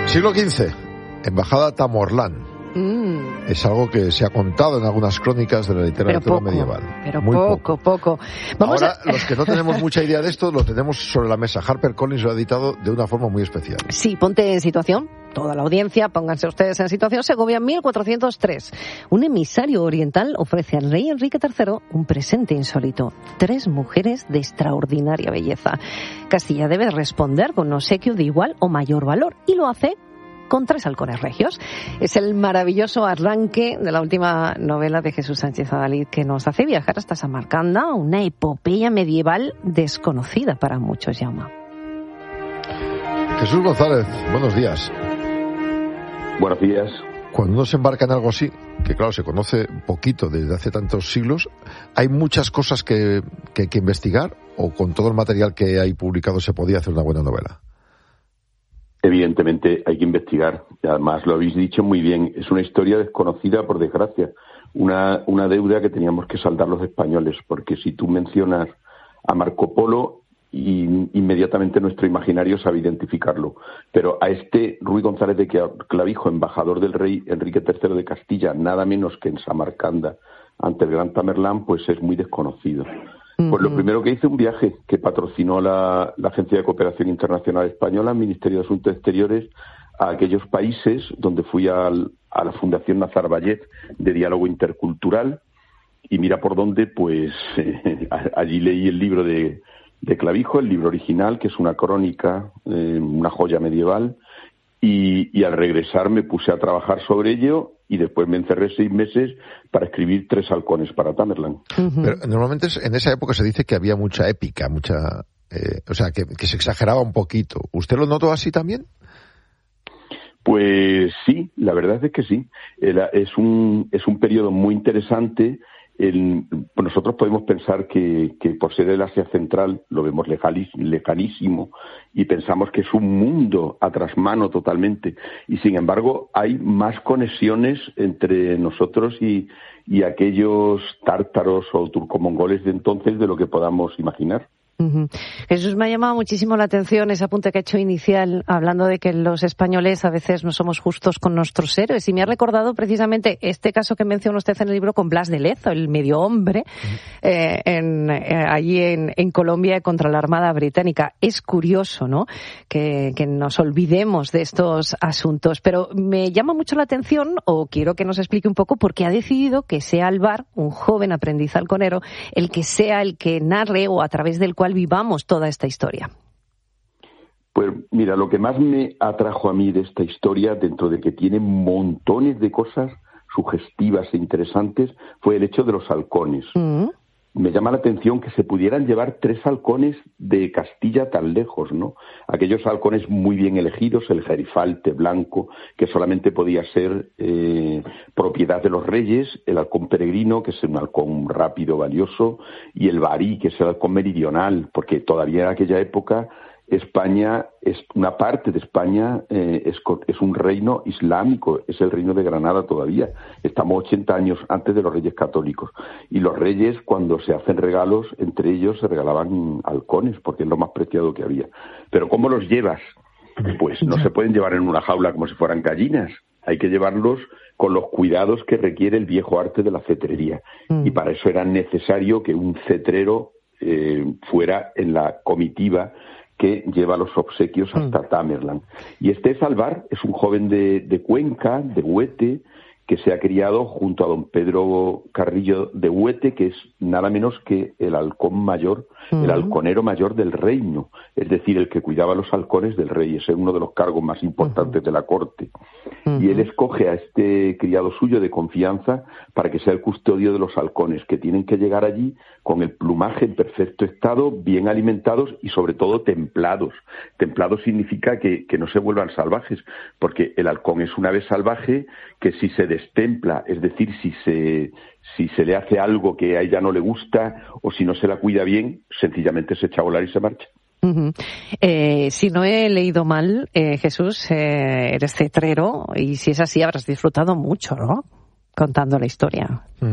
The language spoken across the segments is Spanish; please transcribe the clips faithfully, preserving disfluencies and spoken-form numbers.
Siglo quince, Embajada Tamorlán. Mm. Es algo que se ha contado en algunas crónicas de la literatura pero poco, medieval. Pero Muy poco, poco. poco. Vamos Ahora, a... los que no tenemos mucha idea de esto, lo tenemos sobre la mesa. HarperCollins lo ha editado de una forma muy especial. Sí, ponte en situación. Toda la audiencia, pónganse ustedes en situación. Segovia, mil cuatrocientos tres. Un emisario oriental ofrece al rey Enrique tercero un presente insólito. Tres mujeres de extraordinaria belleza. Castilla debe responder con un obsequio de igual o mayor valor. Y lo hace con tres halcones regios. Es el maravilloso arranque de la última novela de Jesús Sánchez Adalid, que nos hace viajar hasta Samarcanda, una epopeya medieval desconocida para muchos, Jaume. Jesús González, buenos días. Buenos días. Cuando uno se embarca en algo así, que claro, se conoce poquito desde hace tantos siglos, ¿hay muchas cosas que, que hay que investigar o con todo el material que hay publicado se podía hacer una buena novela? Evidentemente hay que investigar. Además, lo habéis dicho muy bien, es una historia desconocida, por desgracia. Una, una deuda que teníamos que saldar los españoles, porque si tú mencionas a Marco Polo, y inmediatamente nuestro imaginario sabe identificarlo. Pero a este Ruy González de Clavijo, embajador del rey Enrique tercero de Castilla, nada menos que en Samarcanda, ante el Gran Tamerlán, pues es muy desconocido. Uh-huh. Pues lo primero que hice, un viaje que patrocinó la, la Agencia de Cooperación Internacional Española, el Ministerio de Asuntos Exteriores, a aquellos países donde fui al, a la Fundación Nazarbayev de Diálogo Intercultural, y mira por dónde, pues eh, allí leí el libro de de Clavijo, el libro original, que es una crónica, eh, una joya medieval, y, y al regresar me puse a trabajar sobre ello y después me encerré seis meses para escribir Tres halcones para Tamerlán. Uh-huh. Pero normalmente en esa época se dice que había mucha épica, mucha, eh, o sea, que, que se exageraba un poquito. ¿Usted lo notó así también? Pues sí, la verdad es que sí. Era, es un es un periodo muy interesante. El, pues nosotros podemos pensar que, que por ser el Asia Central lo vemos lejanis, lejanísimo y pensamos que es un mundo a trasmano totalmente, y sin embargo hay más conexiones entre nosotros y, y aquellos tártaros o turcomongoles de entonces de lo que podamos imaginar. Uh-huh. Jesús, me ha llamado muchísimo la atención ese apunte que ha hecho inicial, hablando de que los españoles a veces no somos justos con nuestros héroes, y me ha recordado precisamente este caso que menciona usted en el libro con Blas de Lezo, el medio hombre, uh-huh. eh, en, eh, allí en, en Colombia contra la Armada Británica. Es curioso, ¿no?, que, que nos olvidemos de estos asuntos, pero me llama mucho la atención, o quiero que nos explique un poco por qué ha decidido que sea Alvar, un joven aprendiz halconero, el que sea el que narre o a través del cual vivamos toda esta historia. Pues mira, lo que más me atrajo a mí de esta historia, dentro de que tiene montones de cosas sugestivas e interesantes, fue el hecho de los halcones. Mm. Me llama la atención que se pudieran llevar tres halcones de Castilla tan lejos, ¿no? Aquellos halcones muy bien elegidos, el gerifalte blanco, que solamente podía ser eh, propiedad de los reyes, el halcón peregrino, que es un halcón rápido, valioso, y el barí, que es el halcón meridional, porque todavía en aquella época España, es una parte de España eh, es, es un reino islámico, es el reino de Granada todavía. Estamos ochenta años antes de los reyes católicos. Y los reyes, cuando se hacen regalos, entre ellos se regalaban halcones, porque es lo más preciado que había. Pero ¿cómo los llevas? Pues no se pueden llevar en una jaula como si fueran gallinas. Hay que llevarlos con los cuidados que requiere el viejo arte de la cetrería. Mm. Y para eso era necesario que un cetrero eh, fuera en la comitiva que lleva los obsequios hasta mm. Tamerlán. Y este es Alvar, es un joven de, de Cuenca, de Huete, que se ha criado junto a don Pedro Carrillo de Huete, que es nada menos que el halcón mayor, uh-huh. el halconero mayor del reino, es decir, el que cuidaba los halcones del rey. Ese es uno de los cargos más importantes uh-huh. de la corte. Uh-huh. Y él escoge a este criado suyo de confianza para que sea el custodio de los halcones, que tienen que llegar allí con el plumaje en perfecto estado, bien alimentados y sobre todo templados. Templados significa que, que no se vuelvan salvajes, porque el halcón es una ave salvaje que si se destempla, es decir, si se, si se le hace algo que a ella no le gusta o si no se la cuida bien, sencillamente se echa a volar y se marcha. Uh-huh. Eh, si no he leído mal, eh, Jesús, eh, eres cetrero y si es así habrás disfrutado mucho, ¿no?, contando la historia. Mm.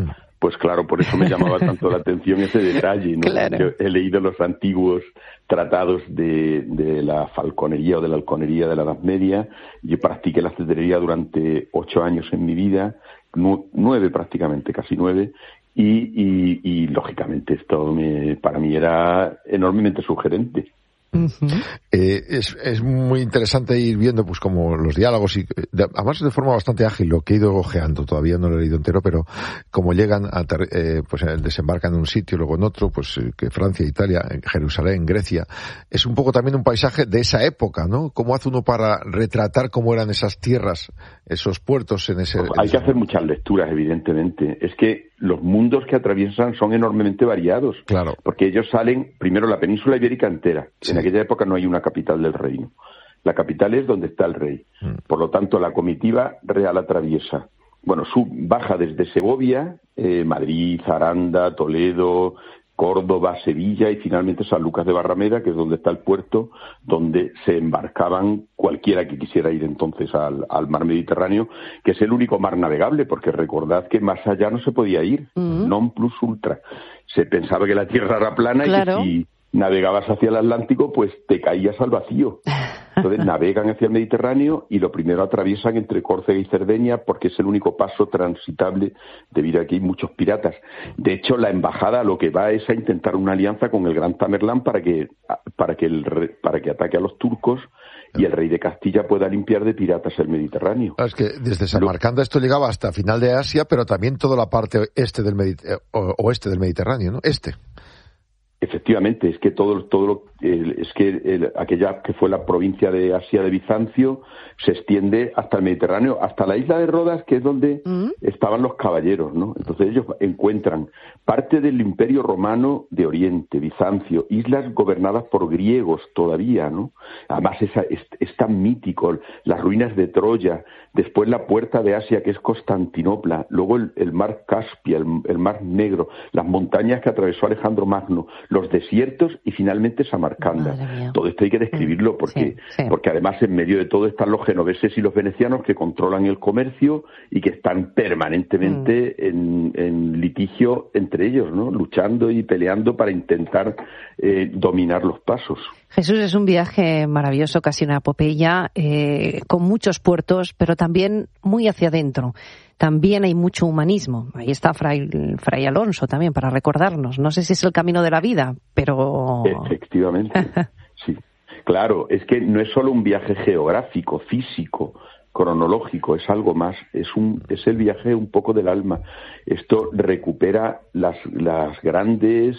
Pues claro, por eso me llamaba tanto la atención ese detalle, ¿no? Claro. Yo he leído los antiguos tratados de, de la falconería o de la halconería de la Edad Media. Yo practiqué la cetrería durante ocho años en mi vida, nu- nueve prácticamente, casi nueve, y, y, y lógicamente esto me, para mí era enormemente sugerente. Uh-huh. Eh, es, es muy interesante ir viendo pues como los diálogos y de, además de forma bastante ágil, lo que he ido ojeando, todavía no lo he leído entero, pero como llegan a ter, eh, pues desembarcan en un sitio, luego en otro, pues eh, que Francia, Italia, Jerusalén, Grecia, es un poco también un paisaje de esa época, ¿no? ¿Cómo hace uno para retratar cómo eran esas tierras, esos puertos en ese? Pues en hay ese que hacer momento? muchas lecturas, evidentemente. Es que los mundos que atraviesan son enormemente variados. Claro. Porque ellos salen, primero, la península ibérica entera. Sí. En aquella época no hay una capital del reino. La capital es donde está el rey. Mm. Por lo tanto, la comitiva real atraviesa. Bueno, sub, baja desde Segovia, eh, Madrid, Aranda, Toledo, Córdoba, Sevilla y finalmente San Lucas de Barrameda, que es donde está el puerto, donde se embarcaban cualquiera que quisiera ir entonces al, al mar Mediterráneo, que es el único mar navegable, porque recordad que más allá no se podía ir, uh-huh. non plus ultra. Se pensaba que la tierra era plana claro. y que si navegabas hacia el Atlántico, pues te caías al vacío. Entonces navegan hacia el Mediterráneo y lo primero atraviesan entre Córcega y Cerdeña porque es el único paso transitable debido a que hay muchos piratas. De hecho, la embajada lo que va es a intentar una alianza con el gran Tamerlán para que para que el para que ataque a los turcos y el rey de Castilla pueda limpiar de piratas el Mediterráneo. Es que desde Samarcanda esto llegaba hasta final de Asia, pero también toda la parte este del Mediter- oeste del Mediterráneo, ¿no? Este. Efectivamente, es que todo, todo lo, eh, es que el, aquella que fue la provincia de Asia de Bizancio se extiende hasta el Mediterráneo, hasta la isla de Rodas, que es donde ¿Mm? estaban los caballeros, ¿no? Entonces ellos encuentran parte del Imperio Romano de Oriente, Bizancio, islas gobernadas por griegos todavía, ¿no? Además esa, es, es tan mítico, las ruinas de Troya, después la puerta de Asia que es Constantinopla, luego el, el mar Caspia, el, el mar Negro, las montañas que atravesó Alejandro Magno, los desiertos y finalmente Samarcanda. Todo esto hay que describirlo porque, sí, sí. porque además en medio de todo están los genoveses y los venecianos que controlan el comercio y que están permanentemente mm. en, en litigio entre ellos, ¿no? Luchando y peleando para intentar eh, dominar los pasos. Jesús, es un viaje maravilloso, casi una epopeya, eh, con muchos puertos, pero también muy hacia adentro. También hay mucho humanismo. Ahí está Fray, Fray Alonso también, para recordarnos. No sé si es el camino de la vida, pero... Efectivamente, sí. Claro, es que no es solo un viaje geográfico, físico, cronológico, es algo más. Es un es el viaje un poco del alma. Esto recupera las, las grandes...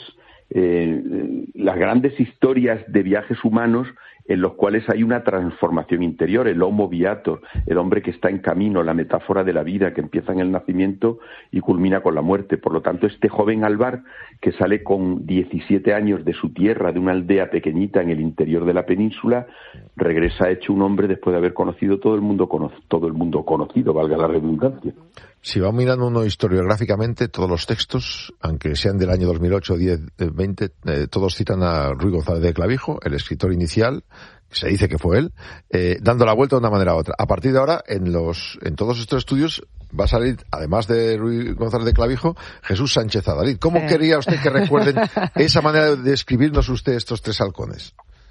Eh, las grandes historias de viajes humanos en los cuales hay una transformación interior, el homo viator, el hombre que está en camino, la metáfora de la vida que empieza en el nacimiento y culmina con la muerte. Por lo tanto, este joven Alvar, que sale con diecisiete años de su tierra, de una aldea pequeñita en el interior de la península, regresa hecho un hombre después de haber conocido todo el mundo, cono- todo el mundo conocido, valga la redundancia. Si va mirando uno historiográficamente, todos los textos, aunque sean del año dos mil ocho, diez, veinte, eh, todos citan a Ruy González de Clavijo, el escritor inicial, se dice que fue él, eh, dando la vuelta de una manera u otra. A partir de ahora, en los en todos estos estudios, va a salir, además de Ruy González de Clavijo, Jesús Sánchez Adalid. ¿Cómo sí. quería usted que recuerden esa manera de describirnos usted estos tres halcones?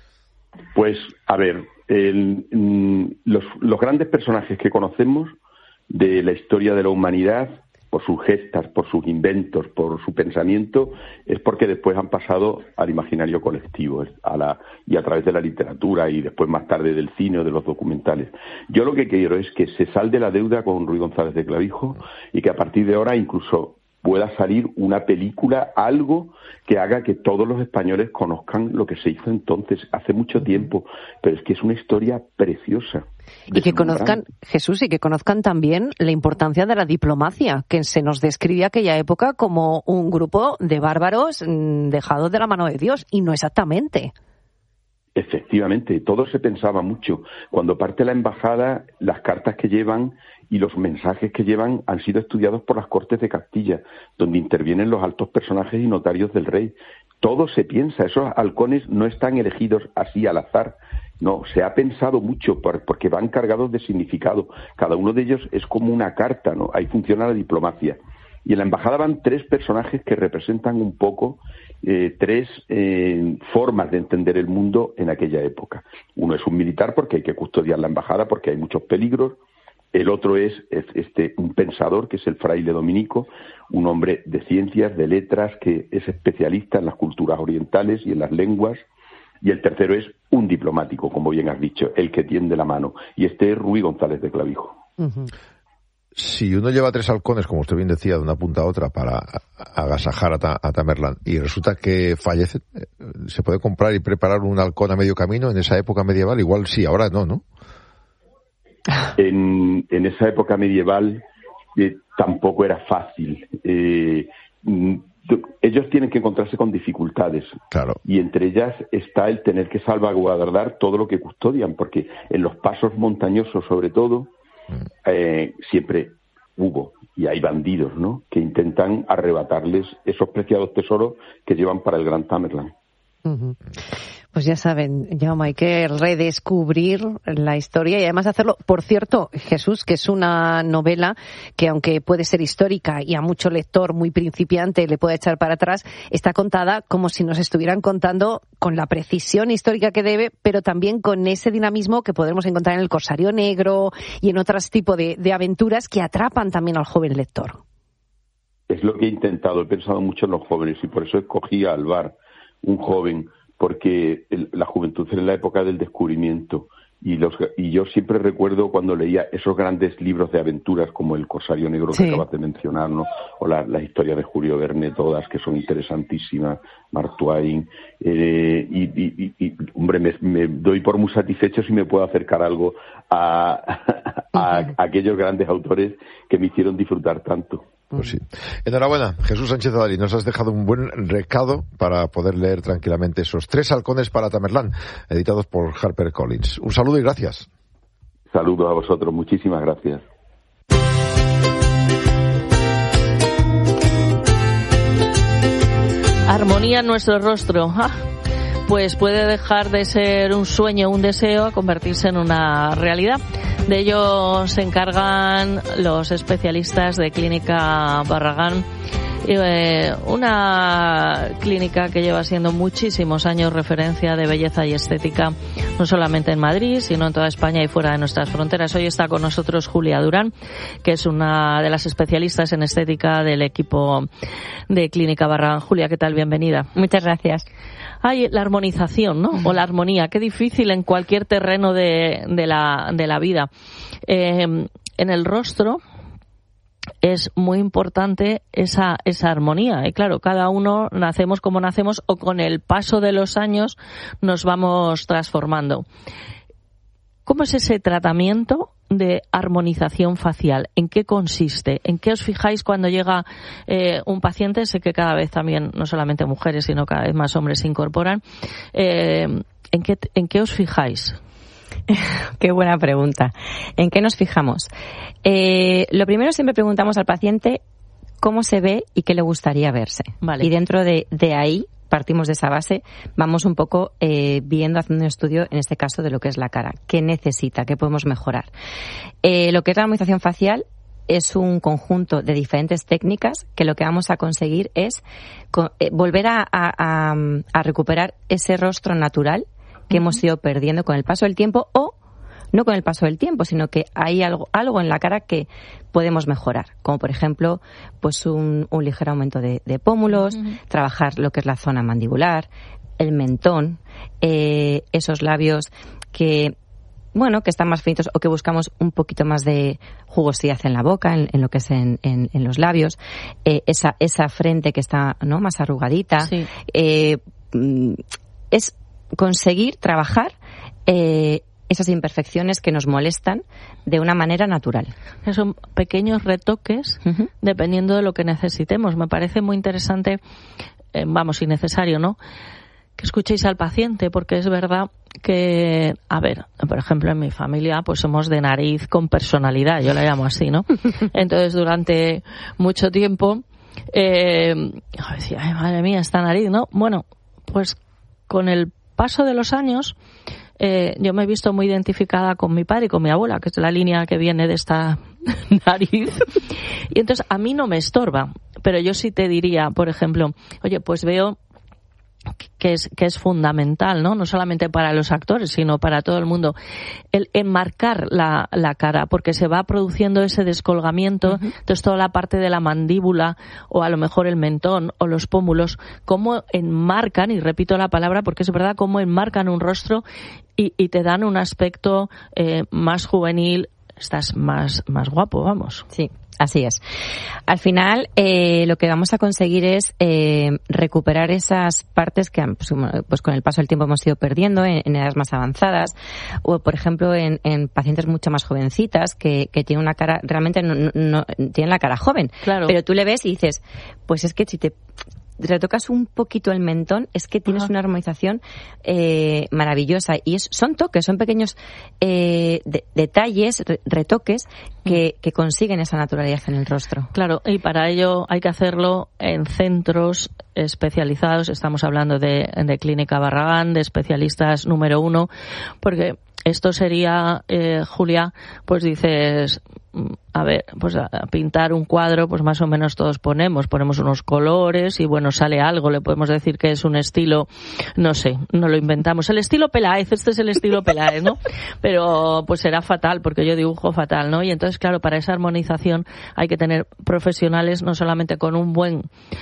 Pues, a ver, el, los, los grandes personajes que conocemos de la historia de la humanidad, por sus gestas, por sus inventos, por su pensamiento, es porque después han pasado al imaginario colectivo a la, y a través de la literatura y después más tarde del cine o de los documentales. Yo lo que quiero es que se salde la deuda con Ruy González de Clavijo y que a partir de ahora incluso pueda salir una película, algo que haga que todos los españoles conozcan lo que se hizo entonces, hace mucho tiempo, pero es que es una historia preciosa. Y que conozcan, Jesús, y que conozcan también la importancia de la diplomacia, que se nos describe aquella época como un grupo de bárbaros dejados de la mano de Dios, y no exactamente. Efectivamente, todo se pensaba mucho. Cuando parte la embajada, las cartas que llevan y los mensajes que llevan han sido estudiados por las Cortes de Castilla, donde intervienen los altos personajes y notarios del rey. Todo se piensa, esos halcones no están elegidos así al azar. No, se ha pensado mucho porque van cargados de significado. Cada uno de ellos es como una carta, ¿no? Ahí funciona la diplomacia. Y en la embajada van tres personajes que representan un poco eh, tres eh, formas de entender el mundo en aquella época. Uno es un militar, porque hay que custodiar la embajada, porque hay muchos peligros. El otro es, es este un pensador, que es el fraile dominico, un hombre de ciencias, de letras, que es especialista en las culturas orientales y en las lenguas. Y el tercero es un diplomático, como bien has dicho, el que tiende la mano. Y este es Rui González de Clavijo. Uh-huh. Si uno lleva tres halcones, como usted bien decía, de una punta a otra para agasajar a, Ta- a Tamerlán, y resulta que fallece, ¿se puede comprar y preparar un halcón a medio camino en esa época medieval? Igual sí, ahora no, ¿no? En, en esa época medieval eh, tampoco era fácil. Eh, ellos tienen que encontrarse con dificultades. Claro. Y entre ellas está el tener que salvaguardar todo lo que custodian, porque en los pasos montañosos, sobre todo, Eh, siempre hubo y hay bandidos, ¿no?, que intentan arrebatarles esos preciados tesoros que llevan para el gran Tamerlán. Uh-huh. Pues ya saben, Jaume, hay que redescubrir la historia y además hacerlo. Por cierto, Jesús, que es una novela que, aunque puede ser histórica y a mucho lector muy principiante le puede echar para atrás, está contada como si nos estuvieran contando con la precisión histórica que debe, pero también con ese dinamismo que podremos encontrar en El Corsario Negro y en otros tipos de, de aventuras que atrapan también al joven lector. Es lo que he intentado, he pensado mucho en los jóvenes y por eso escogí a Alvar, un joven, porque el, la juventud era la época del descubrimiento y, los, y yo siempre recuerdo cuando leía esos grandes libros de aventuras como El Corsario Negro, que sí, acabas de mencionar, ¿no?, o la, la historia de Julio Verne, todas que son interesantísimas, Mark Twain, eh, y, y, y, hombre, me, me doy por muy satisfecho si me puedo acercar algo a, a, a aquellos grandes autores que me hicieron disfrutar tanto. Pues sí. Enhorabuena, Jesús Sánchez Adalí, nos has dejado un buen recado para poder leer tranquilamente esos tres halcones para Tamerlán, editados por HarperCollins. Un saludo y gracias. Saludos a vosotros, muchísimas gracias. Armonía en nuestro rostro. ¡Ah! Pues puede dejar de ser un sueño, un deseo, a convertirse en una realidad. De ello se encargan los especialistas de Clínica Barragán, eh, una clínica que lleva siendo muchísimos años referencia de belleza y estética, no solamente en Madrid, sino en toda España y fuera de nuestras fronteras. Hoy está con nosotros Julia Durán, que es una de las especialistas en estética del equipo de Clínica Barragán. Julia, ¿qué tal? Bienvenida. Muchas gracias. Ay, la armonización, ¿no? O la armonía, qué difícil en cualquier terreno de, de, la, de la vida. Eh, en el rostro es muy importante esa, esa armonía. Y claro, cada uno nacemos como nacemos o con el paso de los años nos vamos transformando. ¿Cómo es ese tratamiento de armonización facial? ¿En qué consiste? ¿En qué os fijáis cuando llega eh, un paciente? Sé que cada vez también, no solamente mujeres, sino cada vez más hombres se incorporan. Eh, ¿en qué, ¿En qué os fijáis? Qué buena pregunta. ¿En qué nos fijamos? Eh, lo primero, siempre preguntamos al paciente cómo se ve y qué le gustaría verse. Vale. Y dentro de, de ahí, partimos de esa base, vamos un poco eh, viendo, haciendo un estudio, en este caso, de lo que es la cara. ¿Qué necesita? ¿Qué podemos mejorar? Eh, lo que es la armonización facial es un conjunto de diferentes técnicas que lo que vamos a conseguir es co- eh, volver a, a, a, a recuperar ese rostro natural que uh-huh. hemos ido perdiendo con el paso del tiempo, o no con el paso del tiempo, sino que hay algo, algo en la cara que podemos mejorar, como por ejemplo pues un, un ligero aumento de, de pómulos, uh-huh. trabajar lo que es la zona mandibular, el mentón, eh, esos labios que bueno, que están más finitos o que buscamos un poquito más de jugosidad en la boca, en, en lo que es en, en, en los labios, eh, esa, esa frente que está, ¿no?, más arrugadita. Sí. Eh, es conseguir trabajar eh, esas imperfecciones que nos molestan de una manera natural. Son pequeños retoques uh-huh. dependiendo de lo que necesitemos. Me parece muy interesante, eh, vamos, y necesario, ¿no?, que escuchéis al paciente, porque es verdad que, a ver, por ejemplo, en mi familia pues somos de nariz con personalidad, yo la llamo así, ¿no? Entonces, durante mucho tiempo eh, decía, ay, madre mía, esta nariz, ¿no? Bueno, pues con el paso de los años eh, yo me he visto muy identificada con mi padre y con mi abuela, que es la línea que viene de esta nariz. Y entonces a mí no me estorba, pero yo sí te diría, por ejemplo, oye, pues veo que es que es fundamental, ¿no? No solamente para los actores, sino para todo el mundo, el enmarcar la, la cara, porque se va produciendo ese descolgamiento. Uh-huh. Entonces toda la parte de la mandíbula, o a lo mejor el mentón o los pómulos, cómo enmarcan, y repito la palabra porque es verdad, cómo enmarcan un rostro y, y te dan un aspecto eh, más juvenil, estás más, más guapo, vamos. Sí. Así es. Al final, eh, lo que vamos a conseguir es eh, recuperar esas partes que pues, pues con el paso del tiempo hemos ido perdiendo en, en edades más avanzadas, o por ejemplo en, en pacientes mucho más jovencitas que, que tienen una cara, realmente no, no, no tienen la cara joven. Claro. Pero tú le ves y dices, pues es que si te retocas un poquito el mentón, es que tienes Ajá. una armonización eh, maravillosa. Y es, son toques, son pequeños eh, de, detalles, re, retoques que, que consiguen esa naturalidad en el rostro. Claro, y para ello hay que hacerlo en centros especializados. Estamos hablando de, de Clínica Barragán, de especialistas número uno, porque esto sería, eh, Julia, pues dices, a ver, pues a pintar un cuadro, pues más o menos todos ponemos, ponemos unos colores y bueno, sale algo, le podemos decir que es un estilo, no sé, no lo inventamos. El estilo Peláez, este es el estilo Peláez, ¿no? Pero pues será fatal, porque yo dibujo fatal, ¿no? Y entonces, claro, para esa armonización hay que tener profesionales no solamente con un buen,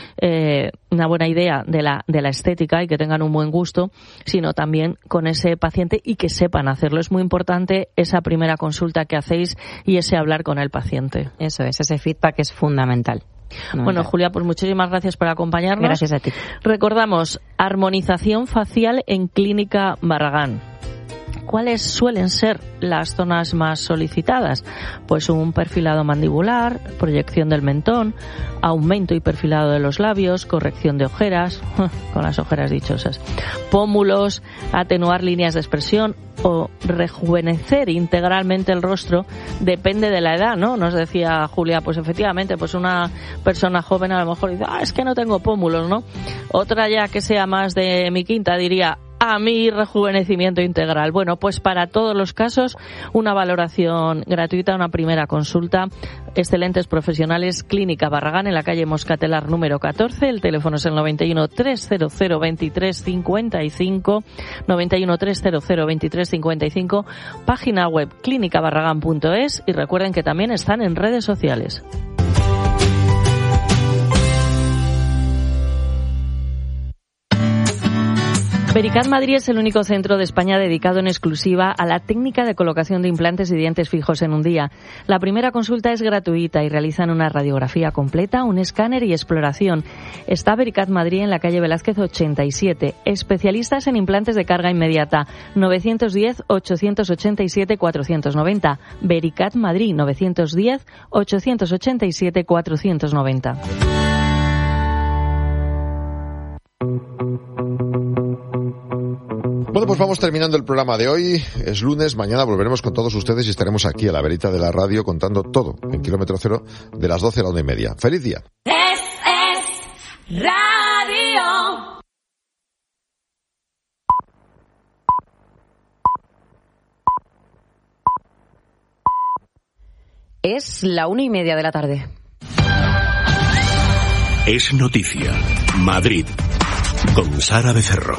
eh, una buena idea de la, de la estética y que tengan un buen gusto, sino también con ese paciente y que sepan hacerlo. Es muy importante esa primera consulta que hacéis y ese hablar con el paciente. Eso es, ese feedback es fundamental. fundamental. Bueno, Julia, pues muchísimas gracias por acompañarnos. Gracias a ti. Recordamos, armonización facial en Clínica Barragán. ¿Cuáles suelen ser las zonas más solicitadas? Pues un perfilado mandibular, proyección del mentón, aumento y perfilado de los labios, corrección de ojeras, con las ojeras dichosas, pómulos, atenuar líneas de expresión o rejuvenecer integralmente el rostro, depende de la edad, ¿no? Nos decía Julia, pues efectivamente, pues una persona joven a lo mejor dice, ah, es que no tengo pómulos, ¿no? Otra ya que sea más de mi quinta diría, a mi rejuvenecimiento integral. Bueno, pues para todos los casos, una valoración gratuita, una primera consulta. Excelentes profesionales, Clínica Barragán, en la calle Moscatelar número catorce. El teléfono es el noventa y uno, trescientos veintitrés, cincuenta y cinco, noventa y uno, trescientos veintitrés, cincuenta y cinco. Página web clínica barragán punto es y recuerden que también están en redes sociales. Vericat Madrid es el único centro de España dedicado en exclusiva a la técnica de colocación de implantes y dientes fijos en un día. La primera consulta es gratuita y realizan una radiografía completa, un escáner y exploración. Está Vericat Madrid en la calle Velázquez ochenta y siete. Especialistas en implantes de carga inmediata. nueve uno cero, ocho ocho siete, cuatro nueve cero. Vericat Madrid, nueve uno cero, ocho ocho siete, cuatro nueve cero. Bueno, pues vamos terminando el programa de hoy. Es lunes, mañana volveremos con todos ustedes y estaremos aquí a la verita de la radio contando todo en Kilómetro Cero de las doce a la una y media. ¡Feliz día! Es, es radio. Es la una y media de la tarde. Es noticia. Madrid. Con Sara Becerro.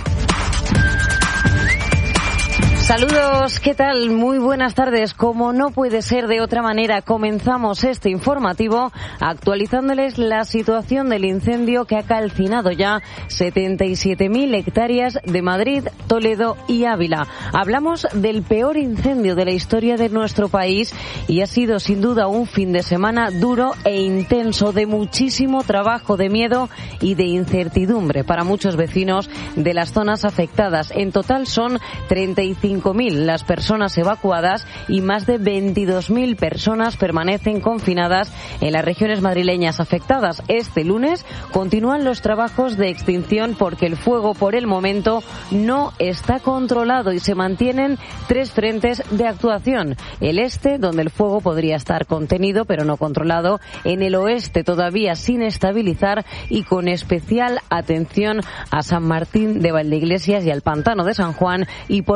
Saludos, ¿qué tal? Muy buenas tardes. Como no puede ser de otra manera, comenzamos este informativo actualizándoles la situación del incendio que ha calcinado ya setenta y siete mil hectáreas de Madrid, Toledo y Ávila. Hablamos del peor incendio de la historia de nuestro país y ha sido sin duda un fin de semana duro e intenso, de muchísimo trabajo, de miedo y de incertidumbre para muchos vecinos de las zonas afectadas. En total son treinta y cinco mil las personas evacuadas y más de veintidós mil personas permanecen confinadas en las regiones madrileñas afectadas. Este lunes continúan los trabajos de extinción porque el fuego por el momento no está controlado y se mantienen tres frentes de actuación. El este, donde el fuego podría estar contenido pero no controlado. En el oeste, todavía sin estabilizar y con especial atención a San Martín de Valdeiglesias y al Pantano de San Juan. Y por otro lado,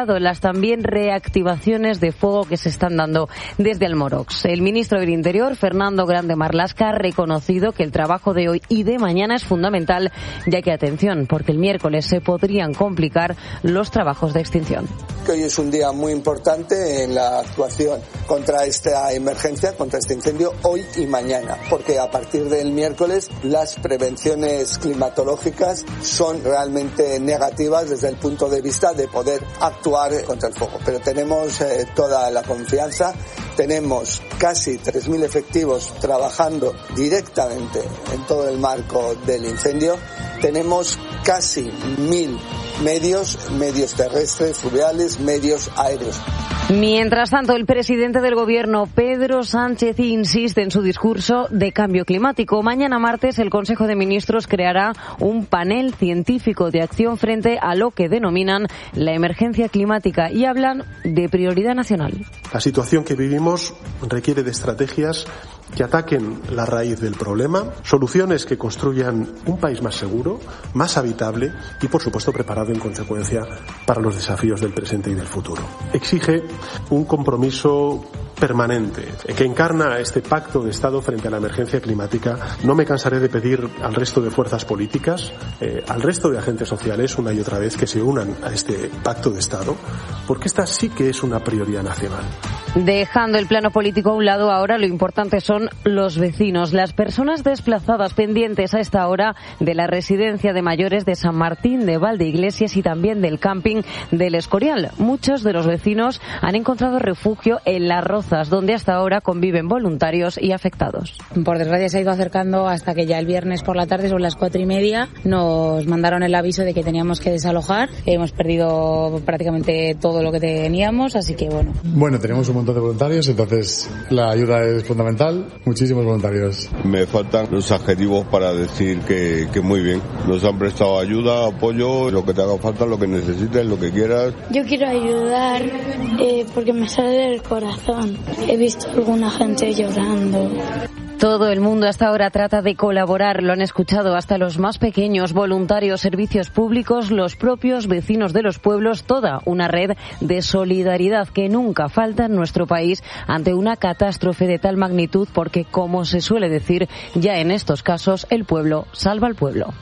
valorado las también reactivaciones de fuego que se están dando desde Almorox. El ministro del Interior, Fernando Grande Marlaska, ha reconocido que el trabajo de hoy y de mañana es fundamental, ya que, atención, porque el miércoles se podrían complicar los trabajos de extinción. Hoy es un día muy importante en la actuación contra esta emergencia, contra este incendio, hoy y mañana, porque a partir del miércoles las prevenciones climatológicas son realmente negativas desde el punto de vista de poder actuar contra el fuego. Pero tenemos eh, toda la confianza, tenemos casi tres mil efectivos trabajando directamente en todo el marco del incendio, tenemos casi mil medios, medios terrestres, fluviales, medios aéreos. Mientras tanto, el presidente del Gobierno, Pedro Sánchez, insiste en su discurso de cambio climático. Mañana martes, el Consejo de Ministros creará un panel científico de acción frente a lo que denominan la emergencia climática y hablan de prioridad nacional. La situación que vivimos requiere de estrategias que ataquen la raíz del problema, soluciones que construyan un país más seguro, más habitable y, por supuesto, preparado en consecuencia para los desafíos del presente y del futuro. Exige un compromiso permanente que encarna este pacto de Estado frente a la emergencia climática. No me cansaré de pedir al resto de fuerzas políticas, eh, al resto de agentes sociales, una y otra vez, que se unan a este pacto de Estado, porque esta sí que es una prioridad nacional. Dejando el plano político a un lado, ahora lo importante son los vecinos, las personas desplazadas pendientes a esta hora de la residencia de mayores de San Martín de Valdeiglesias y también del camping del Escorial. Muchos de los vecinos han encontrado refugio en Las Rozas, donde hasta ahora conviven voluntarios y afectados. Por desgracia se ha ido acercando hasta que ya el viernes por la tarde, sobre las cuatro y media, nos mandaron el aviso de que teníamos que desalojar. Hemos perdido prácticamente todo lo que teníamos, así que bueno. Bueno, tenemos un montón de voluntarios, entonces la ayuda es fundamental. Muchísimos voluntarios. Me faltan los adjetivos para decir que, que muy bien. Nos han prestado ayuda, apoyo, lo que te haga falta, lo que necesites, lo que quieras. Yo quiero ayudar eh, porque me sale del corazón. He visto a alguna gente llorando. Todo el mundo hasta ahora trata de colaborar, lo han escuchado hasta los más pequeños, voluntarios, servicios públicos, los propios vecinos de los pueblos, toda una red de solidaridad que nunca falta en nuestro país ante una catástrofe de tal magnitud porque, como se suele decir, ya en estos casos el pueblo salva al pueblo.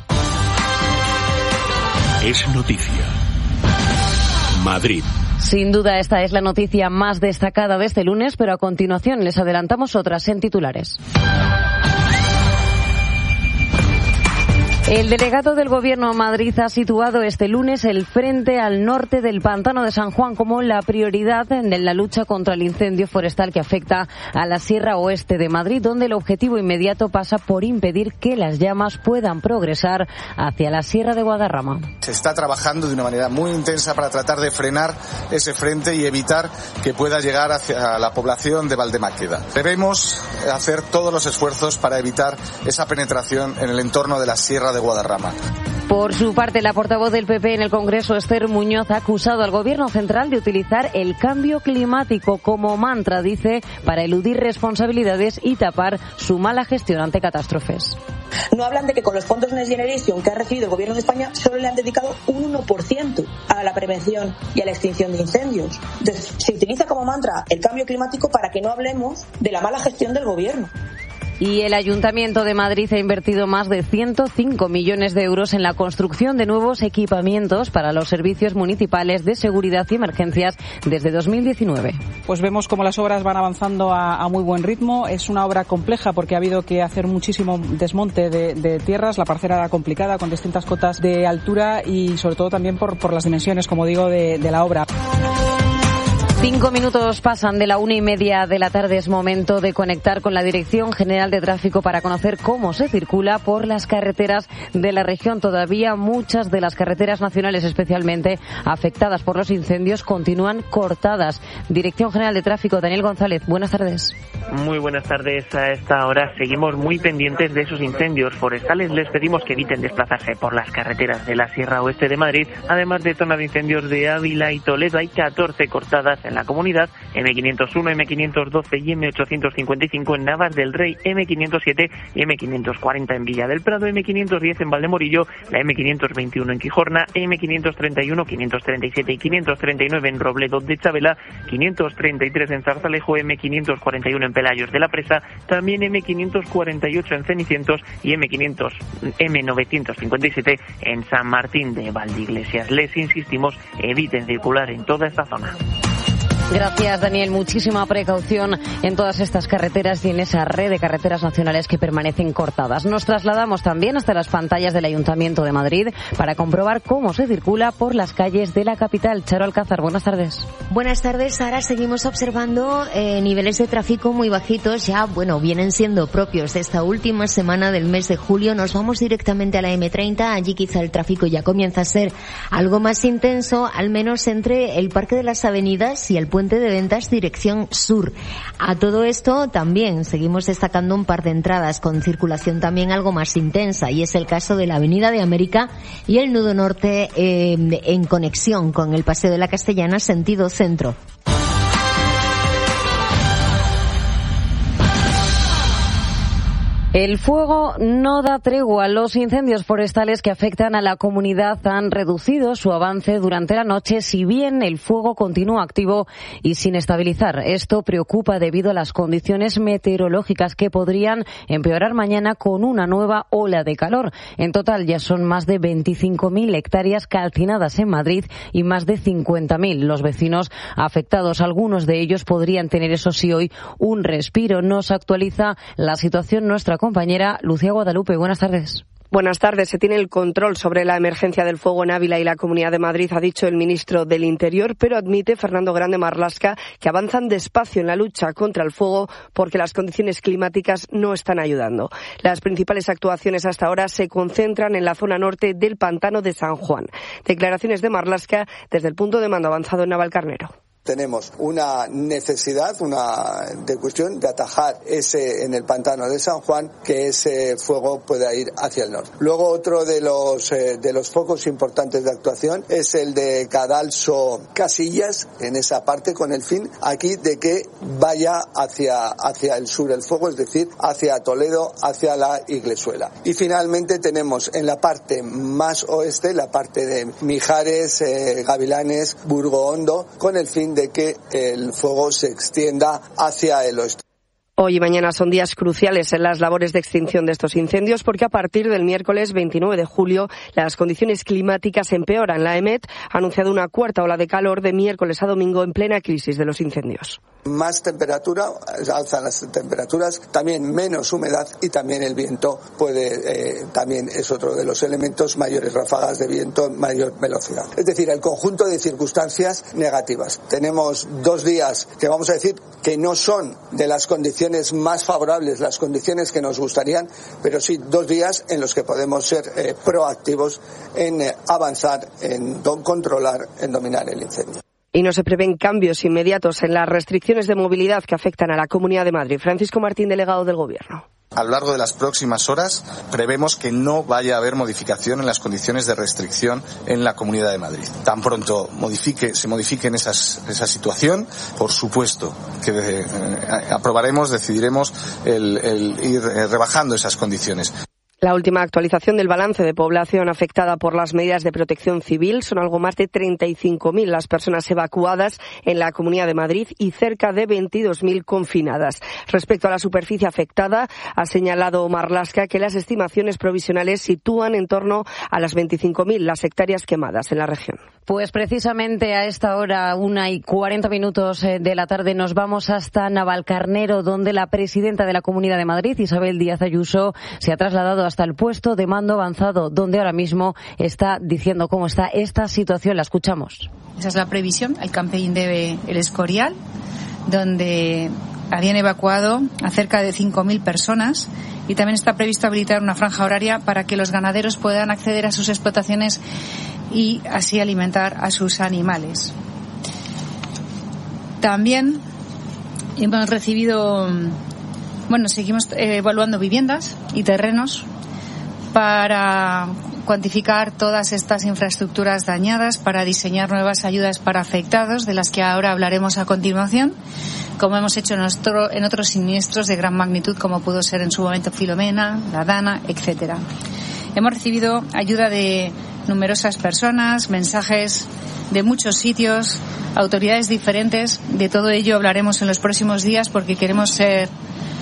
Es noticia. Madrid. Sin duda esta es la noticia más destacada de este lunes, pero a continuación les adelantamos otras en titulares. El delegado del Gobierno de Madrid ha situado este lunes el frente al norte del pantano de San Juan como la prioridad en la lucha contra el incendio forestal que afecta a la Sierra Oeste de Madrid, donde el objetivo inmediato pasa por impedir que las llamas puedan progresar hacia la Sierra de Guadarrama. Se está trabajando de una manera muy intensa para tratar de frenar ese frente y evitar que pueda llegar hacia la población de Valdemáqueda. Debemos hacer todos los esfuerzos para evitar esa penetración en el entorno de la Sierra de Guadarrama. Por su parte, la portavoz del P P en el Congreso, Esther Muñoz, ha acusado al Gobierno central de utilizar el cambio climático como mantra, dice, para eludir responsabilidades y tapar su mala gestión ante catástrofes. No hablan de que con los fondos Next Generation que ha recibido el Gobierno de España solo le han dedicado un uno por ciento a la prevención y a la extinción de incendios. Entonces, se utiliza como mantra el cambio climático para que no hablemos de la mala gestión del Gobierno. Y el Ayuntamiento de Madrid ha invertido más de ciento cinco millones de euros en la construcción de nuevos equipamientos para los servicios municipales de seguridad y emergencias desde dos mil diecinueve. Pues vemos cómo las obras van avanzando a, a muy buen ritmo. Es una obra compleja porque ha habido que hacer muchísimo desmonte de, de tierras. La parcela era complicada con distintas cotas de altura y sobre todo también por, por las dimensiones, como digo, de, de la obra. Cinco minutos pasan de la una y media de la tarde. Es momento de conectar con la Dirección General de Tráfico para conocer cómo se circula por las carreteras de la región. Todavía muchas de las carreteras nacionales, especialmente afectadas por los incendios, continúan cortadas. Dirección General de Tráfico, Daniel González, buenas tardes. Muy buenas tardes. A esta hora seguimos muy pendientes de esos incendios forestales. Les pedimos que eviten desplazarse por las carreteras de la Sierra Oeste de Madrid. Además de zona de incendios de Ávila y Toledo, hay catorce cortadas en la comunidad, eme quinientos uno, eme quinientos doce y eme ochocientos cincuenta y cinco en Navas del Rey, eme quinientos siete y eme quinientos cuarenta en Villa del Prado, eme quinientos diez en Valdemorillo, la eme quinientos veintiuno en Quijorna, eme quinientos treinta y uno, quinientos treinta y siete y quinientos treinta y nueve en Robledo de Chabela, quinientos treinta y tres en Zarzalejo, eme quinientos cuarenta y uno en Pelayos de la Presa, también eme quinientos cuarenta y ocho en Cenicientos y eme quinientos, eme novecientos cincuenta y siete en San Martín de Valdeiglesias. Les insistimos, eviten circular en toda esta zona. Gracias, Daniel. Muchísima precaución en todas estas carreteras y en esa red de carreteras nacionales que permanecen cortadas. Nos trasladamos también hasta las pantallas del Ayuntamiento de Madrid para comprobar cómo se circula por las calles de la capital. Charo Alcázar, buenas tardes. Buenas tardes, Sara. Seguimos observando eh, niveles de tráfico muy bajitos. Ya, bueno, vienen siendo propios de esta última semana del mes de julio. Nos vamos directamente a la eme treinta. Allí quizá el tráfico ya comienza a ser algo más intenso, al menos entre el Parque de las Avenidas y el Puente de Ventas dirección sur. A todo esto también seguimos destacando un par de entradas con circulación también algo más intensa, y es el caso de la Avenida de América y el nudo norte eh, en conexión con el Paseo de la Castellana sentido centro. El fuego no da tregua. Los incendios forestales que afectan a la comunidad han reducido su avance durante la noche, si bien el fuego continúa activo y sin estabilizar. Esto preocupa debido a las condiciones meteorológicas que podrían empeorar mañana con una nueva ola de calor. En total ya son más de veinticinco mil hectáreas calcinadas en Madrid y más de cincuenta mil los vecinos afectados. Algunos de ellos podrían tener, eso sí, hoy un respiro. Nos actualiza la situación nuestra compañera Lucía Guadalupe. Buenas tardes. Buenas tardes. Se tiene el control sobre la emergencia del fuego en Ávila y la Comunidad de Madrid, ha dicho el ministro del Interior, pero admite Fernando Grande Marlaska que avanzan despacio en la lucha contra el fuego porque las condiciones climáticas no están ayudando. Las principales actuaciones hasta ahora se concentran en la zona norte del pantano de San Juan. Declaraciones de Marlaska desde el punto de mando avanzado en Navalcarnero. Tenemos una necesidad, una de cuestión de atajar ese en el pantano de San Juan, que ese fuego pueda ir hacia el norte. Luego otro de los eh, de los focos importantes de actuación es el de Cadalso Casillas, en esa parte, con el fin aquí de que vaya hacia hacia el sur el fuego, es decir, hacia Toledo, hacia la Iglesuela. Y finalmente tenemos en la parte más oeste, la parte de Mijares, eh, Gavilanes, Burgo Hondo, con el fin de que el fuego se extienda hacia el oeste. Hoy y mañana son días cruciales en las labores de extinción de estos incendios, porque a partir del miércoles veintinueve de julio las condiciones climáticas empeoran. La EMET ha anunciado una cuarta ola de calor de miércoles a domingo en plena crisis de los incendios. Más temperatura, alzan las temperaturas, también menos humedad y también el viento puede, eh, también es otro de los elementos, mayores ráfagas de viento, mayor velocidad. Es decir, el conjunto de circunstancias negativas. Tenemos dos días que vamos a decir que no son de las condiciones más favorables, las condiciones que nos gustarían, pero sí dos días en los que podemos ser eh, proactivos en eh, avanzar, en do- controlar, en dominar el incendio. Y no se prevén cambios inmediatos en las restricciones de movilidad que afectan a la Comunidad de Madrid. Francisco Martín, delegado del Gobierno. A lo largo de las próximas horas prevemos que no vaya a haber modificación en las condiciones de restricción en la Comunidad de Madrid. Tan pronto modifique, se modifique esas, esa situación, por supuesto que eh, aprobaremos, decidiremos el, el ir rebajando esas condiciones. La última actualización del balance de población afectada por las medidas de protección civil son algo más de treinta y cinco mil las personas evacuadas en la Comunidad de Madrid y cerca de veintidós mil confinadas. Respecto a la superficie afectada, ha señalado Marlaska que las estimaciones provisionales sitúan en torno a las veinticinco mil las hectáreas quemadas en la región. Pues precisamente a esta hora, una y cuarenta minutos de la tarde, nos vamos hasta Navalcarnero, donde la presidenta de la Comunidad de Madrid, Isabel Díaz Ayuso, se ha trasladado hasta el puesto de mando avanzado, donde ahora mismo está diciendo cómo está esta situación. La escuchamos. Esa es la previsión, el camping de El Escorial, donde habían evacuado a cerca de cinco mil personas, y también está previsto habilitar una franja horaria para que los ganaderos puedan acceder a sus explotaciones y así alimentar a sus animales. También hemos recibido, bueno, seguimos evaluando viviendas y terrenos para cuantificar todas estas infraestructuras dañadas para diseñar nuevas ayudas para afectados, de las que ahora hablaremos a continuación, como hemos hecho en, nuestro, en otros siniestros de gran magnitud, como pudo ser en su momento Filomena, la Dana, etcétera. Hemos recibido ayuda de numerosas personas, mensajes de muchos sitios, autoridades diferentes. De todo ello hablaremos en los próximos días, porque queremos ser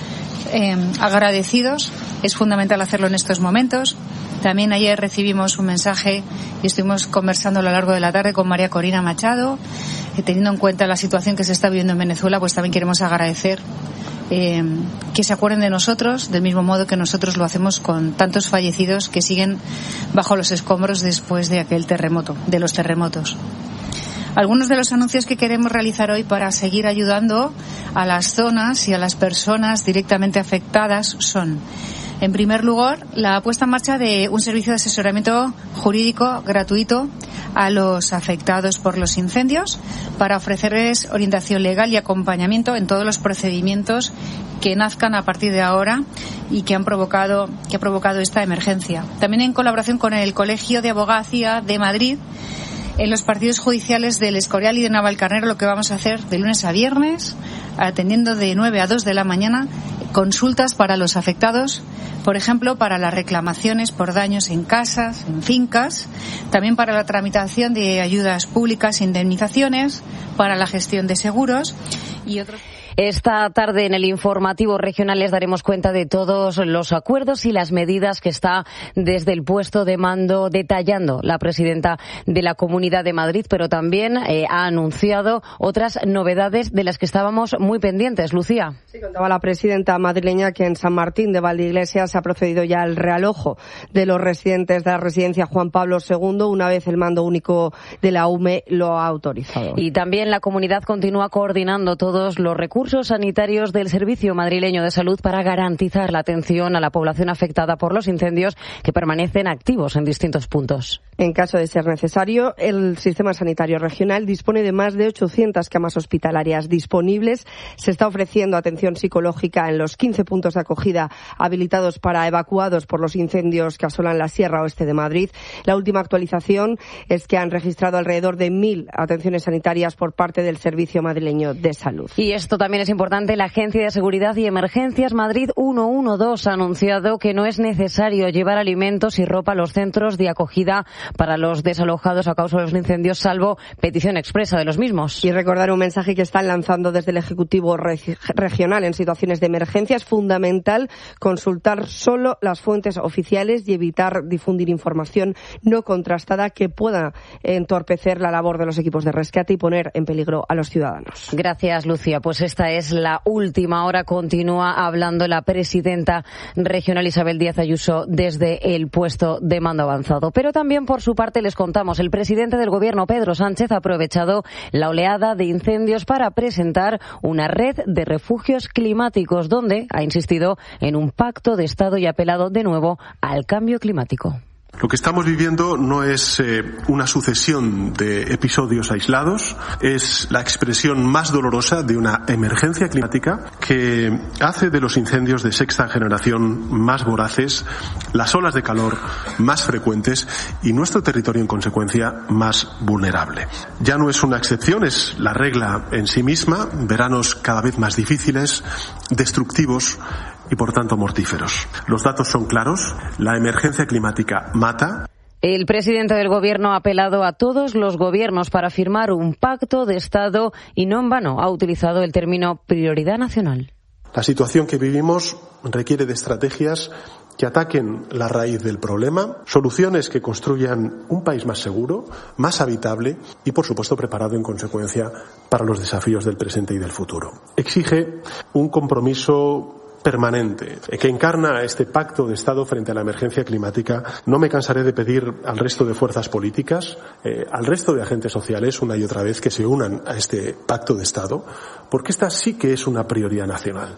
eh, agradecidos. Es fundamental hacerlo en estos momentos. También ayer recibimos un mensaje y estuvimos conversando a lo largo de la tarde con María Corina Machado. Que teniendo en cuenta la situación que se está viviendo en Venezuela, pues también queremos agradecer eh, que se acuerden de nosotros, del mismo modo que nosotros lo hacemos con tantos fallecidos que siguen bajo los escombros después de aquel terremoto, de los terremotos. Algunos de los anuncios que queremos realizar hoy para seguir ayudando a las zonas y a las personas directamente afectadas son: en primer lugar, la puesta en marcha de un servicio de asesoramiento jurídico gratuito a los afectados por los incendios, para ofrecerles orientación legal y acompañamiento en todos los procedimientos que nazcan a partir de ahora y que han provocado, que ha provocado esta emergencia. También en colaboración con el Colegio de Abogacía de Madrid, en los partidos judiciales del Escorial y de Navalcarnero, lo que vamos a hacer de lunes a viernes, atendiendo de nueve a dos de la mañana, consultas para los afectados, por ejemplo, para las reclamaciones por daños en casas, en fincas, también para la tramitación de ayudas públicas e indemnizaciones, para la gestión de seguros y otros. Esta tarde en el informativo regional les daremos cuenta de todos los acuerdos y las medidas que está desde el puesto de mando detallando la presidenta de la Comunidad de Madrid, pero también eh, ha anunciado otras novedades de las que estábamos muy pendientes. Lucía. Sí, contaba la presidenta madrileña que en San Martín de Valdeiglesias se ha procedido ya al realojo de los residentes de la residencia Juan Pablo segundo, una vez el mando único de la U M E lo ha autorizado. Y también la comunidad continúa coordinando todos los recursos sanitarios del Servicio Madrileño de Salud para garantizar la atención a la población afectada por los incendios, que permanecen activos en distintos puntos. En caso de ser necesario, el Sistema Sanitario Regional dispone de más de ochocientas camas hospitalarias disponibles. Se está ofreciendo atención psicológica en los quince puntos de acogida habilitados para evacuados por los incendios que asolan la Sierra Oeste de Madrid. La última actualización es que han registrado alrededor de mil atenciones sanitarias por parte del Servicio Madrileño de Salud. Y esto también es importante. La Agencia de Seguridad y Emergencias Madrid ciento doce ha anunciado que no es necesario llevar alimentos y ropa a los centros de acogida para los desalojados a causa de los incendios, salvo petición expresa de los mismos. Y recordar un mensaje que están lanzando desde el Ejecutivo reg- Regional en situaciones de emergencia. Es fundamental consultar solo las fuentes oficiales y evitar difundir información no contrastada que pueda entorpecer la labor de los equipos de rescate y poner en peligro a los ciudadanos. Gracias, Lucía. Pues esta es la última hora. Continúa hablando la presidenta regional Isabel Díaz Ayuso desde el puesto de mando avanzado. Pero también, por su parte, les contamos, el presidente del Gobierno, Pedro Sánchez, ha aprovechado la oleada de incendios para presentar una red de refugios climáticos, donde ha insistido en un pacto de Estado y ha apelado de nuevo al cambio climático. Lo que estamos viviendo no es eh, una sucesión de episodios aislados, es la expresión más dolorosa de una emergencia climática que hace de los incendios de sexta generación más voraces, las olas de calor más frecuentes y nuestro territorio, en consecuencia, más vulnerable. Ya no es una excepción, es la regla en sí misma, veranos cada vez más difíciles, destructivos y por tanto mortíferos. Los datos son claros, la emergencia climática mata. El presidente del Gobierno ha apelado a todos los gobiernos para firmar un pacto de Estado y no en vano ha utilizado el término prioridad nacional. La situación que vivimos requiere de estrategias que ataquen la raíz del problema, soluciones que construyan un país más seguro, más habitable y, por supuesto, preparado en consecuencia para los desafíos del presente y del futuro. Exige un compromiso permanente, que encarna este pacto de Estado frente a la emergencia climática. No me cansaré de pedir al resto de fuerzas políticas, eh, al resto de agentes sociales, una y otra vez, que se unan a este pacto de Estado, porque esta sí que es una prioridad nacional.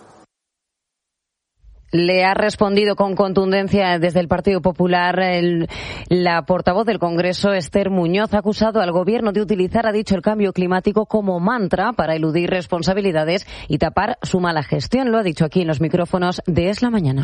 Le ha respondido con contundencia desde el Partido Popular el, la portavoz del Congreso, Esther Muñoz. Ha acusado al Gobierno de utilizar, ha dicho, el cambio climático como mantra para eludir responsabilidades y tapar su mala gestión. Lo ha dicho aquí en los micrófonos de Es la Mañana.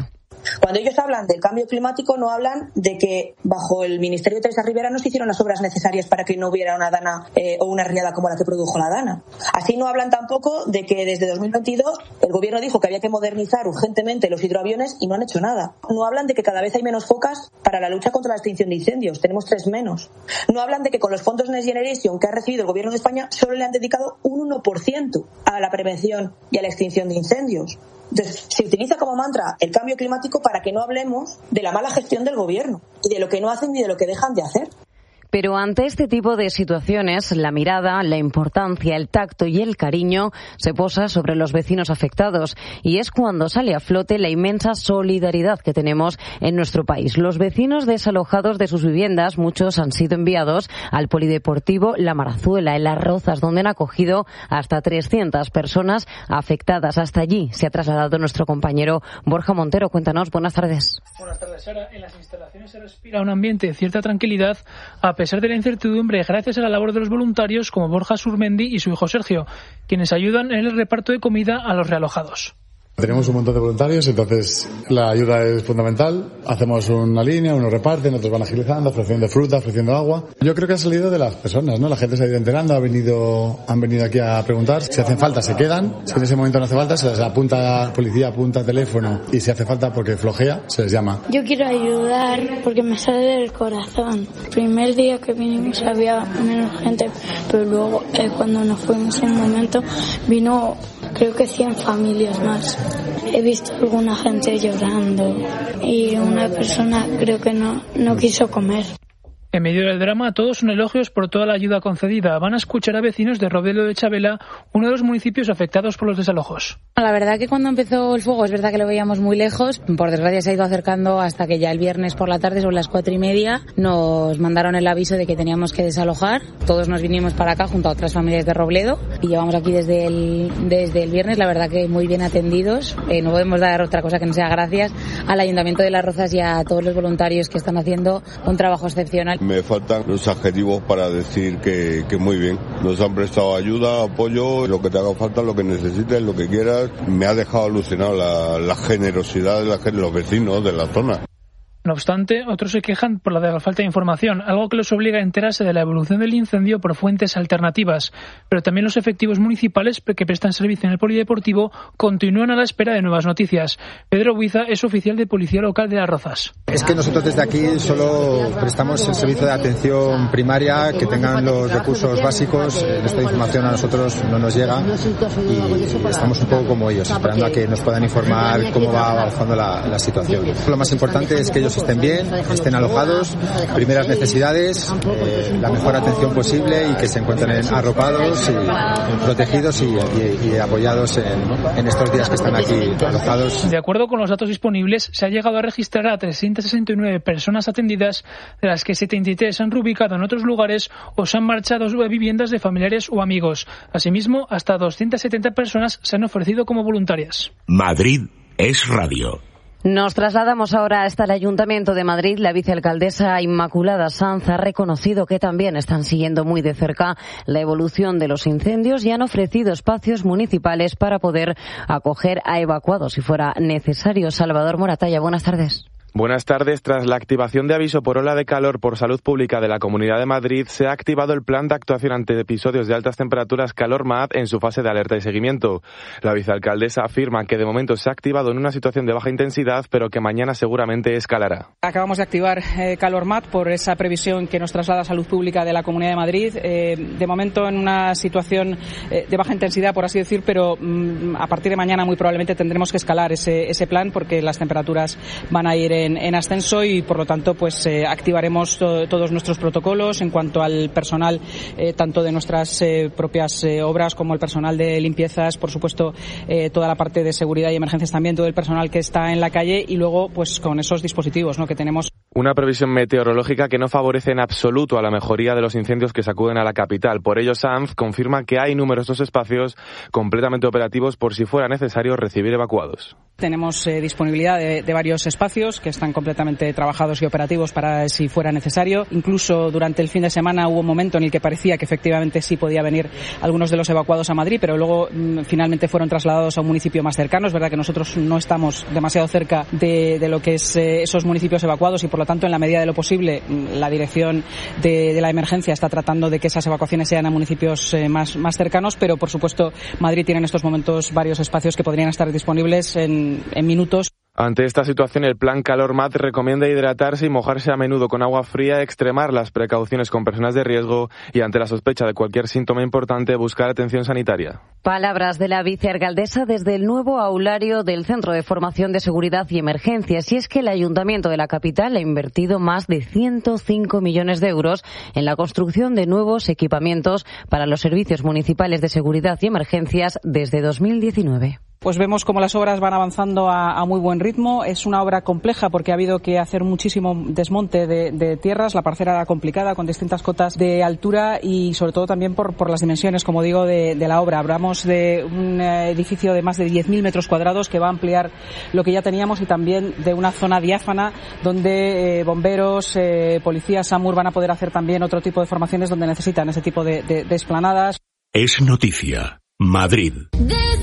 Cuando ellos hablan del cambio climático, no hablan de que bajo el Ministerio de Teresa Rivera no se hicieron las obras necesarias para que no hubiera una dana eh, o una riada como la que produjo la dana. Así no hablan tampoco de que desde dos mil veintidós el gobierno dijo que había que modernizar urgentemente los hidroaviones y no han hecho nada. No hablan de que cada vez hay menos focas para la lucha contra la extinción de incendios. Tenemos tres menos. No hablan de que con los fondos Next Generation que ha recibido el gobierno de España solo le han dedicado un uno por ciento a la prevención y a la extinción de incendios. Entonces, se utiliza como mantra el cambio climático para que no hablemos de la mala gestión del gobierno y de lo que no hacen ni de lo que dejan de hacer. Pero ante este tipo de situaciones, la mirada, la importancia, el tacto y el cariño se posa sobre los vecinos afectados. Y es cuando sale a flote la inmensa solidaridad que tenemos en nuestro país. Los vecinos desalojados de sus viviendas, muchos han sido enviados al Polideportivo La Marazuela, en Las Rozas, donde han acogido hasta trescientas personas afectadas. Hasta allí se ha trasladado nuestro compañero Borja Montero. Cuéntanos, buenas tardes. Buenas tardes, Sara. En las instalaciones se respira un ambiente de cierta tranquilidad, a pesar A pesar de la incertidumbre, gracias a la labor de los voluntarios como Borja Surmendi y su hijo Sergio, quienes ayudan en el reparto de comida a los realojados. Tenemos un montón de voluntarios, entonces la ayuda es fundamental. Hacemos una línea, unos reparten, otros van agilizando, ofreciendo fruta, ofreciendo agua. Yo creo que ha salido de las personas, ¿no? La gente se ha ido enterando, ha venido, han venido aquí a preguntar. Si hacen falta, se quedan. Si en ese momento no hace falta, se les apunta, policía apunta teléfono, y si hace falta porque flojea, se les llama. Yo quiero ayudar porque me sale del corazón. El primer día que vinimos había menos gente, pero luego eh, cuando nos fuimos en un momento vino creo que cien familias más. He visto alguna gente llorando y una persona creo que no, no quiso comer. En medio del drama, todos son elogios por toda la ayuda concedida. Van a escuchar a vecinos de Robledo de Chabela, uno de los municipios afectados por los desalojos. La verdad que cuando empezó el fuego es verdad que lo veíamos muy lejos. Por desgracia se ha ido acercando hasta que ya el viernes por la tarde, sobre las cuatro y media, nos mandaron el aviso de que teníamos que desalojar. Todos nos vinimos para acá junto a otras familias de Robledo y llevamos aquí desde el, desde el viernes. La verdad que muy bien atendidos. Eh, no podemos dar otra cosa que no sea gracias al Ayuntamiento de Las Rozas y a todos los voluntarios que están haciendo un trabajo excepcional. Me faltan los adjetivos para decir que, que muy bien. Nos han prestado ayuda, apoyo, lo que te haga falta, lo que necesites, lo que quieras. Me ha dejado alucinado la, la generosidad de, la, de los vecinos de la zona. No obstante, otros se quejan por la falta de información, algo que los obliga a enterarse de la evolución del incendio por fuentes alternativas. Pero también los efectivos municipales que prestan servicio en el polideportivo continúan a la espera de nuevas noticias. Pedro Buiza es oficial de Policía Local de Las Rozas. Es que nosotros desde aquí solo prestamos el servicio de atención primaria, que tengan los recursos básicos. Esta información a nosotros no nos llega y estamos un poco como ellos, esperando a que nos puedan informar cómo va avanzando la, la situación. Lo más importante es que ellos estén bien, estén alojados, primeras necesidades, eh, la mejor atención posible y que se encuentren arropados y protegidos y, y, y apoyados en, en estos días que están aquí alojados. De acuerdo con los datos disponibles, se ha llegado a registrar a trescientas sesenta y nueve personas atendidas, de las que setenta y tres se han reubicado en otros lugares o se han marchado a viviendas de familiares o amigos. Asimismo, hasta doscientas setenta personas se han ofrecido como voluntarias. Madrid es radio. Nos trasladamos ahora hasta el Ayuntamiento de Madrid. La vicealcaldesa Inmaculada Sanz ha reconocido que también están siguiendo muy de cerca la evolución de los incendios y han ofrecido espacios municipales para poder acoger a evacuados si fuera necesario. Salvador Moratalla, buenas tardes. Buenas tardes. Tras la activación de aviso por ola de calor por salud pública de la Comunidad de Madrid, se ha activado el plan de actuación ante episodios de altas temperaturas CalorMat en su fase de alerta y seguimiento. La vicealcaldesa afirma que de momento se ha activado en una situación de baja intensidad, pero que mañana seguramente escalará. Acabamos de activar eh, CalorMat por esa previsión que nos traslada Salud Pública de la Comunidad de Madrid. Eh, de momento en una situación eh, de baja intensidad, por así decir, pero mm, a partir de mañana muy probablemente tendremos que escalar ese, ese plan porque las temperaturas van a ir en En, en ascenso y por lo tanto pues eh, activaremos to, todos nuestros protocolos en cuanto al personal eh, tanto de nuestras eh, propias eh, obras como el personal de limpiezas, por supuesto eh, toda la parte de seguridad y emergencias también, todo el personal que está en la calle y luego pues con esos dispositivos, ¿no?, que tenemos. Una previsión meteorológica que no favorece en absoluto a la mejoría de los incendios que sacuden a la capital. Por ello, Sanz confirma que hay numerosos espacios completamente operativos por si fuera necesario recibir evacuados. Tenemos eh, disponibilidad de, de varios espacios que están completamente trabajados y operativos para si fuera necesario. Incluso durante el fin de semana hubo un momento en el que parecía que efectivamente sí podía venir algunos de los evacuados a Madrid, pero luego mm, finalmente fueron trasladados a un municipio más cercano. Es verdad que nosotros no estamos demasiado cerca de, de lo que es eh, esos municipios evacuados y por lo tanto en la medida de lo posible la dirección de, de la emergencia está tratando de que esas evacuaciones sean a municipios eh, más, más cercanos, pero por supuesto Madrid tiene en estos momentos varios espacios que podrían estar disponibles en en minutos. Ante esta situación, el Plan Calor M A D recomienda hidratarse y mojarse a menudo con agua fría, extremar las precauciones con personas de riesgo y, ante la sospecha de cualquier síntoma importante, buscar atención sanitaria. Palabras de la vicealcaldesa desde el nuevo aulario del Centro de Formación de Seguridad y Emergencias. Y es que el Ayuntamiento de la capital ha invertido más de ciento cinco millones de euros en la construcción de nuevos equipamientos para los servicios municipales de seguridad y emergencias desde dos mil diecinueve. Pues vemos cómo las obras van avanzando a, a muy buen ritmo. Es una obra compleja porque ha habido que hacer muchísimo desmonte de, de tierras. La parcela era complicada, con distintas cotas de altura y sobre todo también por, por las dimensiones, como digo, de, de la obra. Hablamos de un edificio de más de diez mil metros cuadrados que va a ampliar lo que ya teníamos y también de una zona diáfana donde eh, bomberos, eh, policías, SAMUR van a poder hacer también otro tipo de formaciones donde necesitan ese tipo de, de, de explanadas. Es noticia. Madrid.